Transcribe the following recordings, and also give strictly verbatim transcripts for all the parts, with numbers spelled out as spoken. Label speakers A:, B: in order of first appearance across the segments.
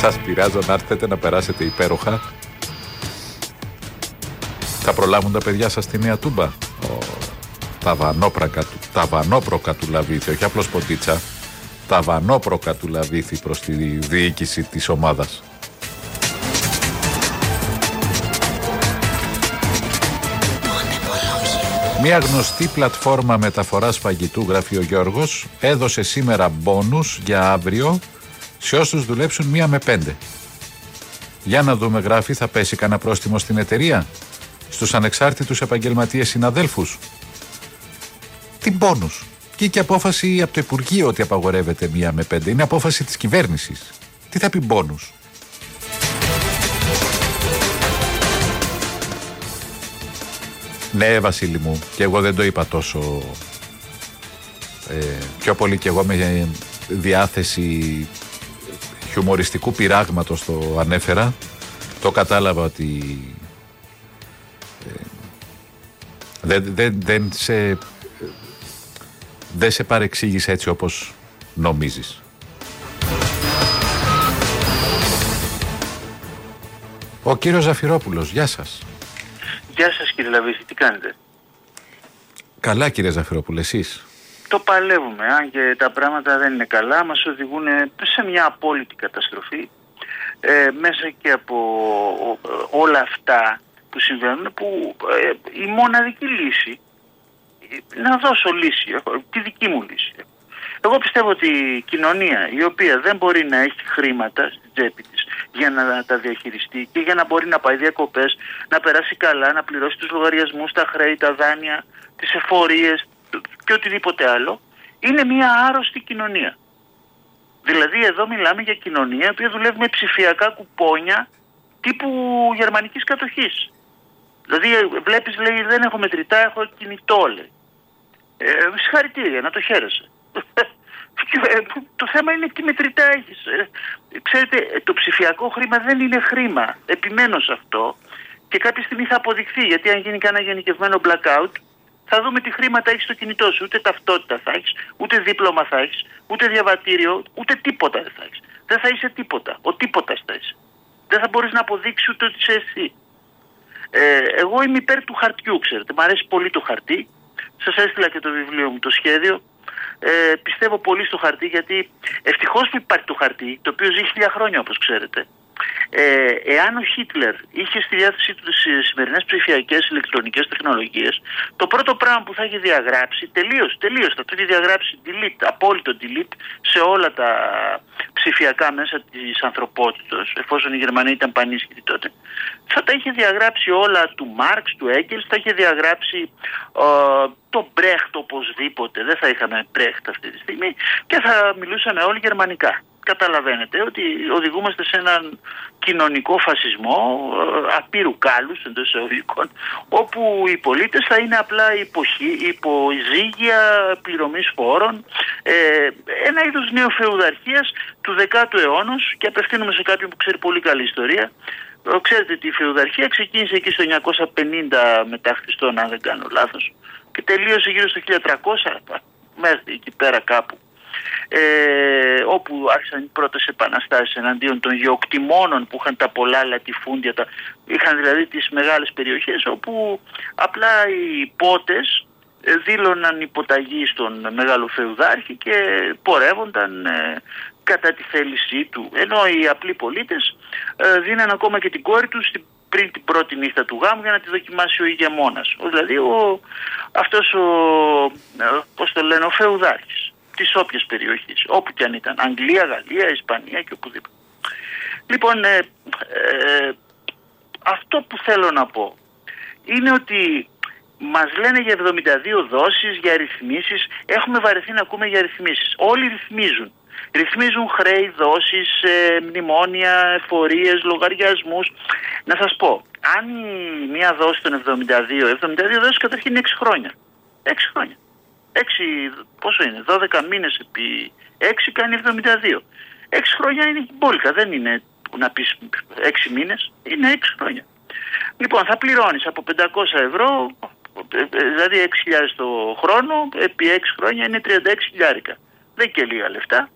A: Σας πειράζω να έρθετε να περάσετε υπέροχα. Θα προλάβουν τα παιδιά σας στη Νέα Τούμπα? Ο, τα βανόπρακα του, τα βανόπροκα του Λαβίθη, όχι απλώς ποτίτσα. Τα βανόπροκα του Λαβίθη προς τη διοίκηση της ομάδας. Μια γνωστή πλατφόρμα μεταφοράς φαγητού, γράφει ο Γιώργος, έδωσε σήμερα μπόνους για αύριο σε όσους δουλέψουν μία με πέντε. Για να δούμε, γράφει, θα πέσει κανένα πρόστιμο στην εταιρεία, στους ανεξάρτητους επαγγελματίες συναδέλφους? Τι μπόνους? Και και απόφαση από το Υπουργείο ότι απαγορεύεται μία με πέντε. Είναι απόφαση της κυβέρνησης. Τι θα πει μπόνους? Ναι, Βασίλη μου, και εγώ δεν το είπα τόσο. Ε, πιο πολύ και εγώ με διάθεση χιουμοριστικού πειράγματος το ανέφερα. Το κατάλαβα ότι ε, δεν, δεν, δεν, σε, δεν σε παρεξήγησε έτσι όπως νομίζεις. Ο κύριος Ζαφυρόπουλος, γεια σας.
B: Γεια σας κύριε Λαβίθη, τι κάνετε?
A: Καλά κύριε Ζαφυρόπουλε, εσείς?
B: Το παλεύουμε, αν και τα πράγματα δεν είναι καλά, μας οδηγούν σε μια απόλυτη καταστροφή ε, μέσα και από όλα αυτά που συμβαίνουν, που ε, η μοναδική λύση, να δώσω λύση, τη δική μου λύση. Εγώ πιστεύω ότι η κοινωνία η οποία δεν μπορεί να έχει χρήματα στην τσέπη της για να τα διαχειριστεί και για να μπορεί να πάει διακοπές, να περάσει καλά, να πληρώσει τους λογαριασμούς, τα χρέη, τα δάνεια, τις εφορίες και οτιδήποτε άλλο, είναι μια άρρωστη κοινωνία. Δηλαδή εδώ μιλάμε για κοινωνία η οποία δουλεύει με ψηφιακά κουπόνια τύπου γερμανικής κατοχής. Δηλαδή βλέπεις, λέει, δεν έχω μετρητά, έχω κινητό, λέει. Ε, συγχαρητήρια, να το χαίρεσαι. Το θέμα είναι τι μετρητά έχεις. Ξέρετε, το ψηφιακό χρήμα δεν είναι χρήμα. Επιμένω σε αυτό και κάποια στιγμή θα αποδειχθεί. Γιατί αν γίνει κανένα γενικευμένο blackout, θα δούμε τι χρήματα έχεις στο κινητό σου. Ούτε ταυτότητα θα έχεις, ούτε δίπλωμα θα έχεις, ούτε διαβατήριο, ούτε τίποτα δεν θα έχεις. Δεν θα είσαι τίποτα. Ο τίποτας θα είσαι. Δεν θα μπορείς να αποδείξεις ούτε ότι είσαι εσύ. Ε, εγώ είμαι υπέρ του χαρτιού, ξέρετε. Μ' αρέσει πολύ το χαρτί. Σας έστειλα και το βιβλίο μου, το σχέδιο. Ε, πιστεύω πολύ στο χαρτί, γιατί ευτυχώς που υπάρχει το χαρτί, το οποίο ζει χίλια χρόνια όπως ξέρετε. Ε, εάν ο Χίτλερ είχε στη διάθεσή του τις σημερινές ψηφιακές ηλεκτρονικές τεχνολογίες, το πρώτο πράγμα που θα έχει διαγράψει, τελείως, τελείως, θα το έχει διαγράψει delete, απόλυτο delete σε όλα τα ψηφιακά μέσα της ανθρωπότητας, εφόσον η Γερμανία ήταν πανίσχυρη τότε, θα τα είχε διαγράψει όλα του Μάρξ, του Έγκελς, θα είχε διαγράψει ε, το Μπρέχτ οπωσδήποτε, δεν θα είχαμε Μπρέχτ αυτή τη στιγμή και θα μιλούσαμε όλοι γερμανικά. Καταλαβαίνετε ότι οδηγούμαστε σε έναν κοινωνικό φασισμό ε, απείρου κάλους εντός εισαγωγικών, όπου οι πολίτες θα είναι απλά υποζύγια πληρωμής φόρων, ε, ένα είδος νεοφεουδαρχίας του δεκάτου αιώνα, και απευθύνουμε σε κάποιον που ξέρει πολύ καλή ιστορία. Ξέρετε ότι η φεουδαρχία ξεκίνησε εκεί στο εννιακόσια πενήντα μετά Χριστόν, αν δεν κάνω λάθος, και τελείωσε γύρω στο χίλια τριακόσια μέχρι εκεί πέρα κάπου. Ε, όπου άρχισαν οι πρώτες επαναστάσεις εναντίον των γεωκτημόνων που είχαν τα πολλά λατιφούντια, τα... είχαν δηλαδή τις μεγάλες περιοχές όπου απλά οι υπότες δήλωναν υποταγή στον μεγάλο φεουδάρχη και πορεύονταν ε, κατά τη θέλησή του, ενώ οι απλοί πολίτες ε, δίναν ακόμα και την κόρη τους πριν την πρώτη νύχτα του γάμου για να τη δοκιμάσει ο ηγεμόνας, δηλαδή ο, αυτός ο, ε, πώς το λένε, ο φεουδάρχης της όποιας περιοχής, όπου και αν ήταν, Αγγλία, Γαλλία, Ισπανία και οπουδήποτε. Λοιπόν, ε, ε, αυτό που θέλω να πω είναι ότι μας λένε για εβδομήντα δύο δόσεις, για ρυθμίσεις. Έχουμε βαρεθεί να ακούμε για ρυθμίσεις. Όλοι ρυθμίζουν. Ρυθμίζουν χρέη, δόσεις, ε, μνημόνια, εφορίες, λογαριασμούς. Να σας πω, αν μία δόση των εβδομήντα δύο, εβδομήντα δύο δόσεις καταρχήν είναι έξι χρόνια. έξι χρόνια. έξι, πόσο είναι, δώδεκα μήνες επί έξι κάνει εβδομήντα δύο. έξι χρόνια είναι μπόλικα, δεν είναι να πεις έξι μήνες, είναι έξι χρόνια. Λοιπόν, θα πληρώνεις από πεντακόσια ευρώ, δηλαδή έξι χιλιάδες το χρόνο, επί έξι χρόνια είναι τριάντα έξι χιλιάρικα. Δεν και λίγα λεφτά.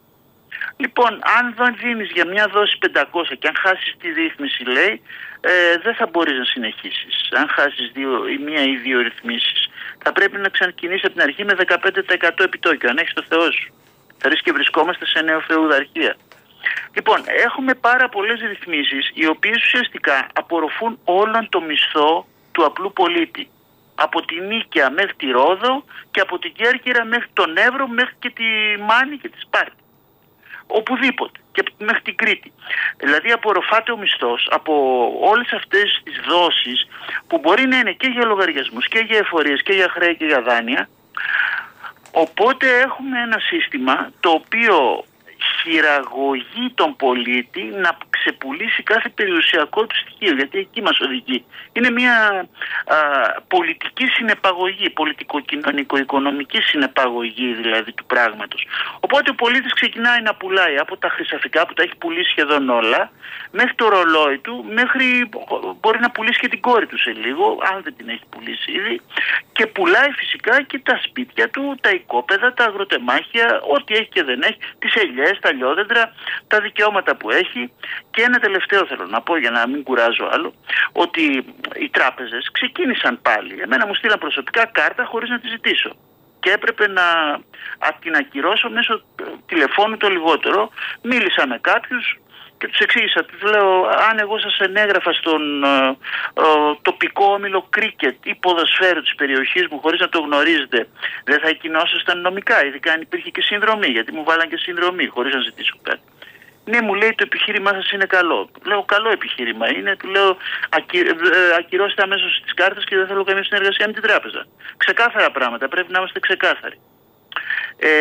B: Λοιπόν, αν δεν δίνεις για μια δόση πεντακόσια και αν χάσεις τη ρύθμιση, λέει, ε, δεν θα μπορείς να συνεχίσεις. Αν χάσεις δύο, ή μία ή δύο ρυθμίσεις, θα πρέπει να ξανακινήσεις από την αρχή με δεκαπέντε τοις εκατό επιτόκιο, αν έχεις το Θεό σου. Θα ρίξει και βρισκόμαστε σε νεοφεουδαρχία. Λοιπόν, έχουμε πάρα πολλές ρυθμίσεις, οι οποίες ουσιαστικά απορροφούν όλον το μισθό του απλού πολίτη. Από τη Νίκαια μέχρι τη Ρόδο και από την Κέρκυρα μέχρι τον Εύρο, μέχρι και τη Μάνη και τη Σπάρτη. Οπουδήποτε και μέχρι την Κρήτη. Δηλαδή απορροφάται ο μισθός από όλες αυτές τις δόσεις που μπορεί να είναι και για λογαριασμούς και για εφορίες και για χρέη και για δάνεια. Οπότε έχουμε ένα σύστημα το οποίο χειραγωγεί τον πολίτη να ξεπουλήσει κάθε περιουσιακό του στοιχείο, γιατί εκεί μας οδηγεί. Είναι μια α, πολιτική συνεπαγωγή, πολιτικο-κοινωνικο-οικονομική συνεπαγωγή δηλαδή του πράγματος. Οπότε ο πολίτης ξεκινάει να πουλάει από τα χρυσαφικά που τα έχει πουλήσει σχεδόν όλα, μέχρι το ρολόι του, μέχρι μπορεί να πουλήσει και την κόρη του σε λίγο, αν δεν την έχει πουλήσει ήδη, και πουλάει φυσικά και τα σπίτια του, τα οικόπεδα, τα αγροτεμάχια, ό,τι έχει και δεν έχει, τις ελιές, τα λιόδεντρα, τα δικαιώματα που έχει. Και ένα τελευταίο θέλω να πω για να μην κουράζω άλλο, ότι οι τράπεζες ξεκίνησαν πάλι. Εμένα μου στείλαν προσωπικά κάρτα χωρίς να τη ζητήσω. Και έπρεπε να την ακυρώσω μέσω τηλεφώνου το λιγότερο. Μίλησα με κάποιους και τους εξήγησα, τους λέω, αν εγώ σας ενέγραφα στον ε, ε, τοπικό όμιλο κρίκετ ή ποδοσφαίρου της περιοχής μου χωρίς να το γνωρίζετε, δεν θα εκκοινώσασταν νομικά, ειδικά αν υπήρχε και συνδρομή, γιατί μου βάλαν και συνδρομή χωρίς να ζητήσω κάτι. Ναι, μου λέει, το επιχείρημά σας είναι καλό. Λέω, καλό επιχείρημα είναι. Του λέω, ακυ... ακυρώστε αμέσως τις κάρτες και δεν θέλω καμία συνεργασία με την τράπεζα. Ξεκάθαρα πράγματα, πρέπει να είμαστε ξεκάθαροι. Ε,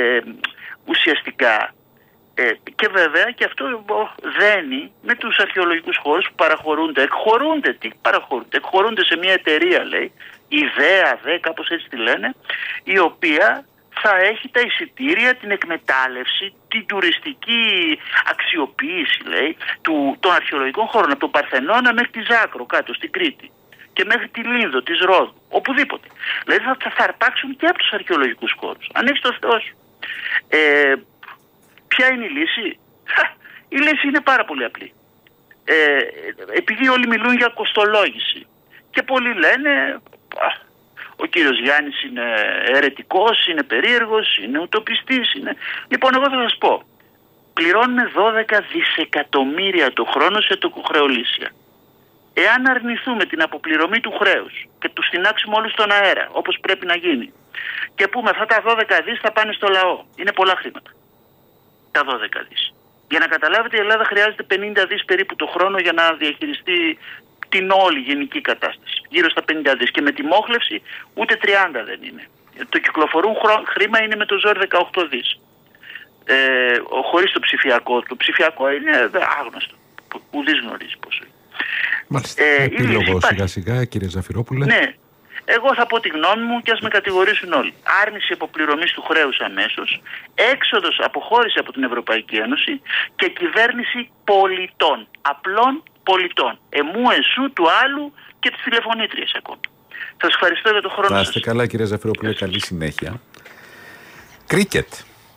B: ουσιαστικά, ε, και βέβαια και αυτό δένει με τους αρχαιολογικούς χώρους που παραχωρούνται. Εκχωρούνται, τι παραχωρούνται. Εκχωρούνται σε μια εταιρεία, λέει, ιδέα, δε, κάπως έτσι τη λένε, η οποία θα έχει τα εισιτήρια, την εκμετάλλευση, την τουριστική αξιοποίηση, λέει, του, των αρχαιολογικών χώρων, από τον Παρθενώνα μέχρι τη Ζάκρο, κάτω στην Κρήτη, και μέχρι τη Λίνδο, της Ρόδου, οπουδήποτε. Δηλαδή θα, θα αρπάξουν και από τους αρχαιολογικούς χώρους. Αν έχεις το Θεό σου. Ε, ποια είναι η λύση? Η λύση είναι πάρα πολύ απλή. Ε, επειδή όλοι μιλούν για κοστολόγηση και πολλοί λένε... Ο κύριος Γιάννης είναι αιρετικός, είναι περίεργος, είναι ουτοπιστής. Είναι... Λοιπόν, εγώ θα σας πω, πληρώνουμε δώδεκα δισεκατομμύρια το χρόνο σε τοκοχρεωλήσια. Εάν αρνηθούμε την αποπληρωμή του χρέους και του στηνάξουμε όλους στον αέρα, όπως πρέπει να γίνει, και πούμε αυτά τα δώδεκα δις θα πάνε στο λαό, είναι πολλά χρήματα. Τα δώδεκα δις. Για να καταλάβετε, η Ελλάδα χρειάζεται πενήντα δις περίπου το χρόνο για να διαχειριστεί την όλη γενική κατάσταση. Γύρω στα πενήντα δις. Και με τη μόχλευση ούτε τριάντα δεν είναι. Το κυκλοφορούν χρήμα είναι με το ζόρι δεκαοκτώ δις. Ε, χωρίς το ψηφιακό. Το ψηφιακό είναι άγνωστο. Ουδής γνωρίζει πόσο είναι.
A: Μάλιστα. Ε, επίλογο σιγά σιγά, κύριε Ζαφυρόπουλε.
B: Ναι. Εγώ θα πω τη γνώμη μου και ας με κατηγορήσουν όλοι. Άρνηση αποπληρωμής του χρέους αμέσως, έξοδος, αποχώρηση από την Ευρωπαϊκή Ένωση και κυβέρνηση πολιτών. Απλών πολιτών. Εμού, εσού, του άλλου και τις τηλεφωνήτριες ακόμη. Σας ευχαριστώ για τον χρόνο σας.
A: Να είστε καλά, κύριε Ζαφυρόπουλε, καλή συνέχεια. Κρίκετ.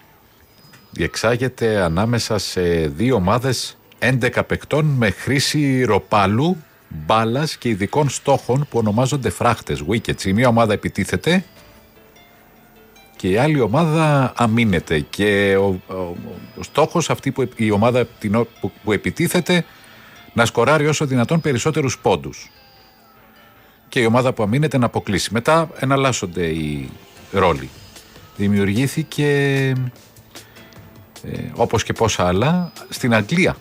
A: Διεξάγεται ανάμεσα σε δύο ομάδες έντεκα παικτών με χρήση ροπάλου, μπάλας και ειδικών στόχων που ονομάζονται φράχτες, wickets. Η μία ομάδα επιτίθεται και η άλλη ομάδα αμήνεται. Και ο, ο, ο στόχος αυτή που η ομάδα που, που επιτίθεται να σκοράρει όσο δυνατόν περισσότερους πόντους. Και η ομάδα που αμήνεται να αποκλείσει. Μετά εναλλάσσονται οι ρόλοι. Δημιουργήθηκε ε, όπως και πόσα άλλα στην Αγγλία.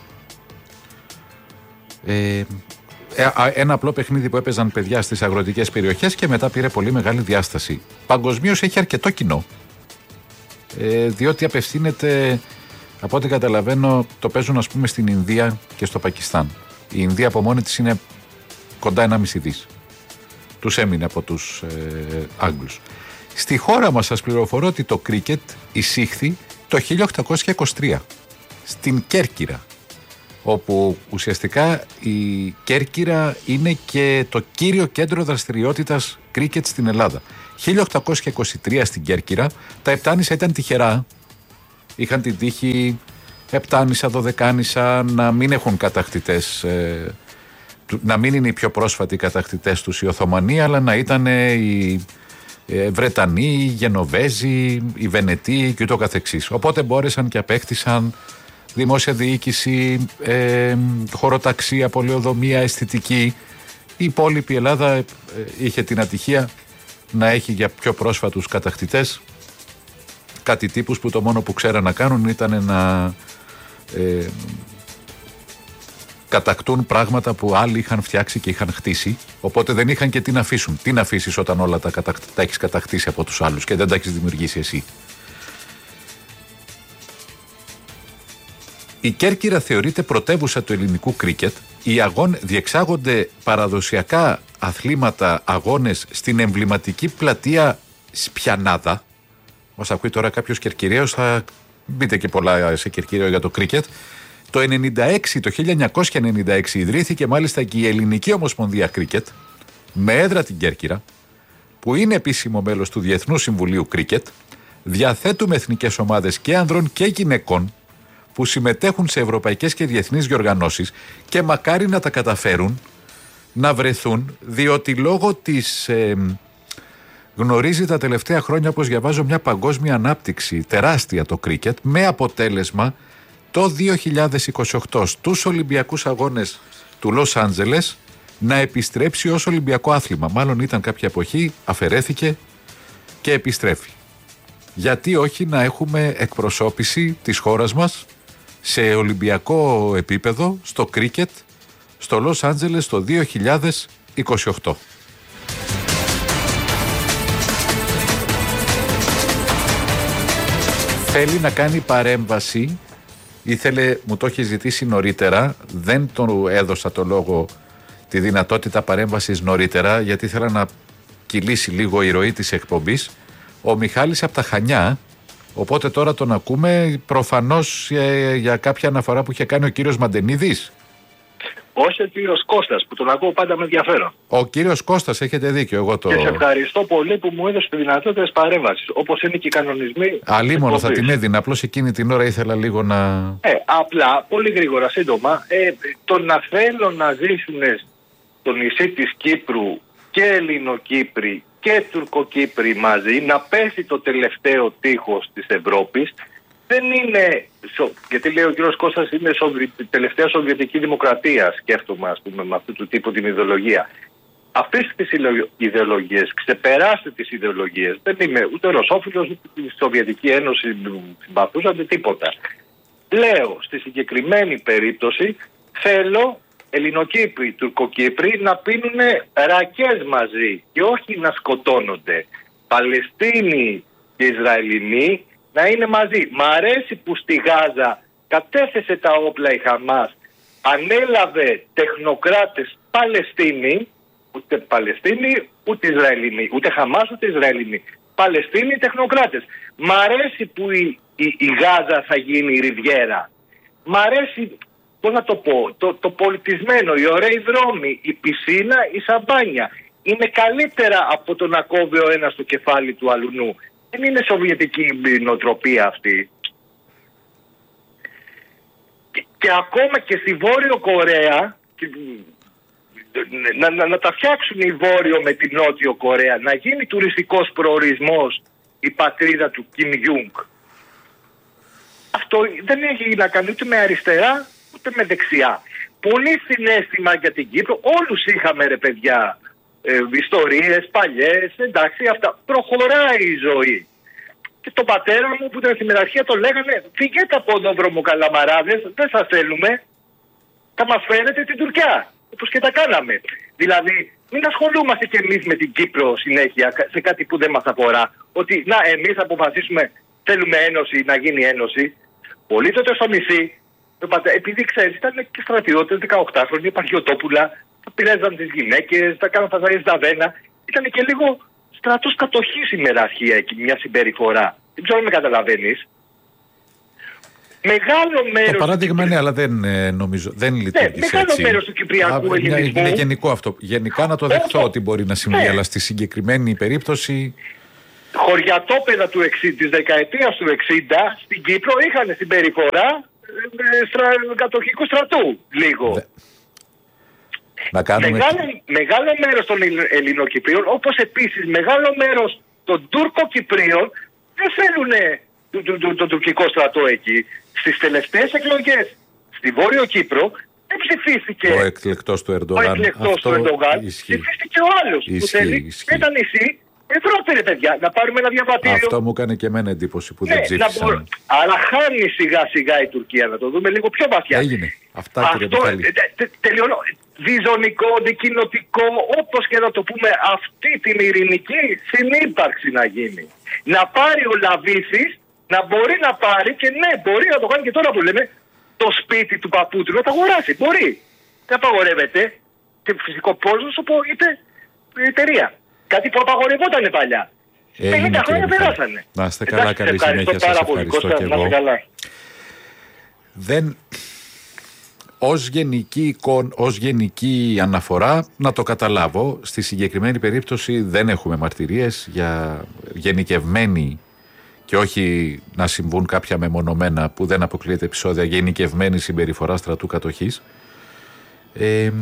A: Ε, ένα απλό παιχνίδι που έπαιζαν παιδιά στις αγροτικές περιοχές και μετά πήρε πολύ μεγάλη διάσταση. Παγκοσμίως έχει αρκετό κοινό, ε, διότι απευθύνεται, από ό,τι καταλαβαίνω, το παίζουν ας πούμε στην Ινδία και στο Πακιστάν. Η Ινδία από μόνη της είναι κοντά ενάμιση δις. Τους έμεινε από τους ε, Άγγλους. Στη χώρα μας σας πληροφορώ ότι το κρίκετ εισήχθη το χίλια οκτακόσια είκοσι τρία στην Κέρκυρα, όπου ουσιαστικά η Κέρκυρα είναι και το κύριο κέντρο δραστηριότητας κρίκετ στην Ελλάδα. χίλια οκτακόσια είκοσι τρία στην Κέρκυρα, τα επτάνησα ήταν τυχερά, είχαν την τύχη Επτάνησα, Δωδεκάνησα να μην έχουν κατακτητές, ε, να μην είναι οι πιο πρόσφατοι κατακτητές τους οι Οθωμανοί, αλλά να ήταν οι ε, Βρετανοί, οι Γενοβέζοι, οι Βενετοί και ούτω καθεξής. Οπότε μπόρεσαν και απέκτησαν δημόσια διοίκηση, ε, χωροταξία, πολεοδομία, αισθητική. Η υπόλοιπη Ελλάδα ε, είχε την ατυχία να έχει για πιο πρόσφατους κατακτητές κάτι τύπους που το μόνο που ξέραν να κάνουν ήταν να ε, κατακτούν πράγματα που άλλοι είχαν φτιάξει και είχαν χτίσει, οπότε δεν είχαν και τι να αφήσουν. Τι να αφήσεις όταν όλα τα, κατακ... τα έχεις κατακτήσει από τους άλλους και δεν τα έχεις δημιουργήσει εσύ. Η Κέρκυρα θεωρείται πρωτεύουσα του ελληνικού κρίκετ. Οι αγών διεξάγονται παραδοσιακά αθλήματα, αγώνες στην εμβληματική πλατεία Σπιανάδα. Μας ακούει τώρα κάποιος Κερκυραίος, θα μπείτε και πολλά σε Κερκυραίο για το κρίκετ. Το ενενήντα έξι, το χίλια εννιακόσια ενενήντα έξι ιδρύθηκε μάλιστα και η Ελληνική Ομοσπονδία Κρίκετ με έδρα την Κέρκυρα, που είναι επίσημο μέλος του Διεθνούς Συμβουλίου Κρίκετ. Διαθέτουμε εθνικές ομάδες και ανδρών και γυναικών που συμμετέχουν σε ευρωπαϊκές και διεθνείς διοργανώσεις και μακάρι να τα καταφέρουν να βρεθούν, διότι λόγω της ε, γνωρίζει τα τελευταία χρόνια, όπως διαβάζω, μια παγκόσμια ανάπτυξη τεράστια το κρίκετ, με αποτέλεσμα το δύο χιλιάδες είκοσι οκτώ στους Ολυμπιακούς Αγώνες του Λος Άντζελες να επιστρέψει ως Ολυμπιακό άθλημα. Μάλλον ήταν κάποια εποχή, αφαιρέθηκε και επιστρέφει. Γιατί όχι να έχουμε εκπροσώπηση της χώρας μας σε Ολυμπιακό επίπεδο στο κρίκετ στο Λος Άντζελες το δύο χιλιάδες είκοσι οκτώ. Θέλει να κάνει παρέμβαση, ήθελε, μου το έχει ζητήσει νωρίτερα, δεν του έδωσα το λόγο, τη δυνατότητα παρέμβασης νωρίτερα, γιατί ήθελα να κυλήσει λίγο η ροή της εκπομπής. Ο Μιχάλης από τα Χανιά, οπότε τώρα τον ακούμε, προφανώς ε, για κάποια αναφορά που είχε κάνει ο κύριος Μαντενίδης.
C: Όχι ο κύριος Κώστας, που τον ακούω πάντα με ενδιαφέρον.
A: Ο κύριος Κώστας, έχετε δίκιο. Εγώ το...
C: Και σε ευχαριστώ πολύ που μου έδωσε τη δυνατότητα της παρέμβασης, όπως είναι και οι κανονισμοί.
A: Αλίμονο θα την έδινα, απλώς εκείνη την ώρα ήθελα λίγο να...
C: Ε, απλά, πολύ γρήγορα, σύντομα, ε, το να θέλω να ζήσουν στο νησί της Κύπρου και Ελληνοκύπροι και Τουρκοκύπροι μαζί, να πέσει το τελευταίο τείχος της Ευρώπης, δεν είναι, γιατί λέει ο κ. Κώστας, είναι η τελευταία Σοβιετική Δημοκρατία, σκέφτομαι, ας πούμε, με αυτού του τύπου την ιδεολογία. Αφήστε τις ιδεολογίες, ξεπεράστε τις ιδεολογίες. Δεν είμαι ούτε ρωσόφιλος, ούτε τη Σοβιετική Ένωση συμπαθούσα, ούτε τίποτα. Λέω, στη συγκεκριμένη περίπτωση, θέλω Ελληνοκύπροι, Τουρκοκύπροι να πίνουν ρακές μαζί και όχι να σκοτώνονται. Παλαιστίνοι και Ισραηλινοί να είναι μαζί. Μ' αρέσει που στη Γάζα κατέθεσε τα όπλα η Χαμάς, ανέλαβε τεχνοκράτες Παλαιστίνοι, ούτε Παλαιστίνοι ούτε Ισραηλινοί, ούτε Χαμάς ούτε Ισραηλινοί, Παλαιστίνοι τεχνοκράτες. Μ' αρέσει που η, η, η Γάζα θα γίνει η Ριβιέρα. Μ' αρέσει, πώς να το πω, το, το πολιτισμένο, οι ωραίοι δρόμοι, η πισίνα, η σαμπάνια. Είναι καλύτερα από το να κόβει ο ένας το κεφάλι του αλουνού. Δεν είναι σοβιετική νοοτροπία αυτή. Και, και ακόμα και στη Βόρειο Κορέα, και, να, να, να τα φτιάξουν οι Βόρειο με την Νότιο Κορέα, να γίνει τουριστικός προορισμός η πατρίδα του Κιμ Ιούγκ. Αυτό δεν έχει να κάνει ούτε με αριστερά ούτε με δεξιά. Πολύ συναίσθημα για την Κύπρο, όλους είχαμε ρε παιδιά. Ε, ιστορίες παλιές, εντάξει, αυτά. Προχωράει η ζωή. Και τον πατέρα μου που ήταν στη μεραρχία το λέγανε, φύγετε από εδώ βρωμοκαλαμαράδες, δεν σας θέλουμε, θα μας φέρετε την Τουρκιά, όπως και τα κάναμε. Δηλαδή, μην ασχολούμαστε κι εμείς με την Κύπρο συνέχεια σε κάτι που δεν μας αφορά. Ότι να, εμείς αποφασίσουμε, θέλουμε ένωση, να γίνει ένωση. Πολλοί τότε στο νησί, επειδή ξέρεις, ήταν και στρατιώτες δεκαοκτάχρονοι, επαρχιωτόπουλα, θα πειράζαν τις γυναίκες, θα κάναν φαζαρίες στα βένα. Ήταν και λίγο στρατός κατοχής η μεραρχία εκεί, μια συμπεριφορά. Δεν ξέρω αν με καταλαβαίνεις. Μεγάλο μέρος. Το
A: παράδειγμα είναι, αλλά δεν ε, νομίζω, δεν λειτουργήσε
C: ναι, μεγάλο έτσι. Μέρος του κυπριακού ελληνισμού.
A: Είναι γενικό αυτό. Γενικά να το δεχθώ
C: Έχω.
A: ότι μπορεί να συμβεί, ναι. Αλλά στη συγκεκριμένη περίπτωση.
C: χωριατόπεδα του εξήντα, της δεκαετίας του εξήντα στην Κύπρο είχαν συμπεριφορά ε, στρα, κατοχικού στρατού λίγο. Δε.
A: Να κάνουμε...
C: Μεγάλο, μεγάλο μέρος των Ελληνοκυπρίων, όπως επίσης μεγάλο μέρος των Τούρκο-Κυπρίων, δεν θέλουν τον το, το, το, τουρκικό στρατό εκεί. Στις τελευταίες εκλογές στη Βόρειο Κύπρο δεν ψηφίστηκε
A: ο εκλεκτός του Ερντογάν.
C: Ο εκλεκτός του Ερντογάν. Ψηφίστηκε ο άλλος
A: ισχύει,
C: που θέλει.
A: Ισχύει.
C: Και τα νησί, Ευρώπη ρε παιδιά, να πάρουμε ένα διαβατήριο.
A: Αυτό μου έκανε και εμένα εντύπωση που
C: ναι,
A: δεν ψήφισαν.
C: Μπορώ... Αλλά χάνει σιγά σιγά η Τουρκία, να το δούμε λίγο πιο βαθιά.
A: Έγινε. Αυτά κύριε Μιχάλη.
C: τε, τε, τελειώνω. Διζωνικό, δικοινοτικό, όπως και να το πούμε, αυτή την ειρηνική συνύπαρξη να γίνει. Να πάρει ο Λαβίθης, να μπορεί να πάρει και ναι, μπορεί να το κάνει και τώρα που λέμε, το σπίτι του παππού του να το αγοράσει. Μπορεί. Δεν απαγορεύεται. Και φυσικό πόρος, όπως είπε η εταιρεία. Κάτι που απαγορευόταν παλιά. πενήντα χρόνια περάσανε.
A: Να είστε καλά, καλή συνέχεια. Σας ευχαριστώ και εγώ. Δεν... Ως γενική, εικόνα, ως γενική αναφορά, να το καταλάβω, στη συγκεκριμένη περίπτωση δεν έχουμε μαρτυρίες για γενικευμένη και όχι να συμβούν κάποια μεμονωμένα που δεν αποκλείεται επεισόδια γενικευμένη συμπεριφορά στρατού κατοχής. Ε,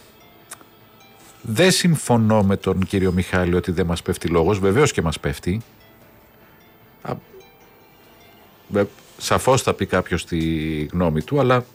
A: δεν συμφωνώ με τον κύριο Μιχάλη ότι δεν μας πέφτει λόγος, βεβαίως και μας πέφτει. Α, βε, σαφώς θα πει κάποιος τη γνώμη του, αλλά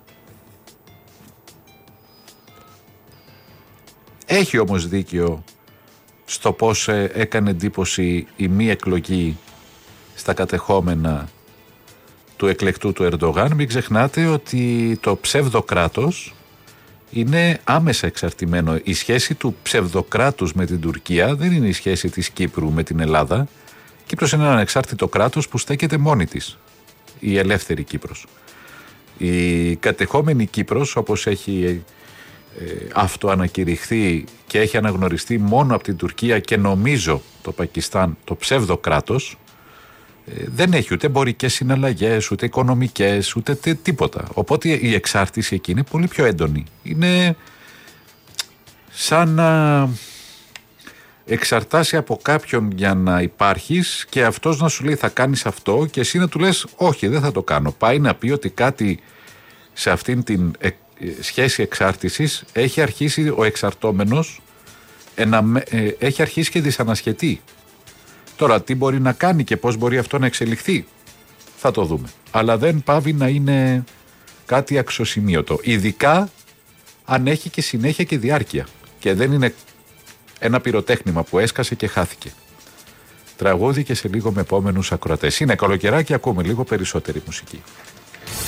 A: έχει όμως δίκιο στο πώς έκανε εντύπωση η μη εκλογή στα κατεχόμενα του εκλεκτού του Ερντογάν. Μην ξεχνάτε ότι το ψευδοκράτος είναι άμεσα εξαρτημένο. Η σχέση του ψευδοκράτους με την Τουρκία δεν είναι η σχέση της Κύπρου με την Ελλάδα. Η Κύπρος είναι ένα ανεξάρτητο κράτος που στέκεται μόνη της. Η ελεύθερη Κύπρος. Η κατεχόμενη Κύπρος, όπως έχει ε, αυτοανακηρυχθεί και έχει αναγνωριστεί μόνο από την Τουρκία και νομίζω το Πακιστάν, το ψευδοκράτος, ε, δεν έχει ούτε εμπορικές συναλλαγές, ούτε οικονομικές, ούτε τί, τίποτα. Οπότε η εξάρτηση εκεί είναι πολύ πιο έντονη. Είναι σαν να εξαρτάσει από κάποιον για να υπάρχεις και αυτός να σου λέει θα κάνεις αυτό και εσύ να του λες όχι, δεν θα το κάνω. Πάει να πει ότι κάτι σε αυτήν την ε, σχέση εξάρτησης έχει αρχίσει ο εξαρτώμενος ενα, ε, έχει αρχίσει και δυσανασχετεί. Τώρα τι μπορεί να κάνει και πώς μπορεί αυτό να εξελιχθεί θα το δούμε. Αλλά δεν πάβει να είναι κάτι αξιοσημείωτο. Ειδικά αν έχει και συνέχεια και διάρκεια και δεν είναι ένα πυροτέχνημα που έσκασε και χάθηκε. Τραγούδι και σε λίγο με επόμενους ακροατές. Είναι καλοκαιράκι, ακούμε λίγο περισσότερη μουσική.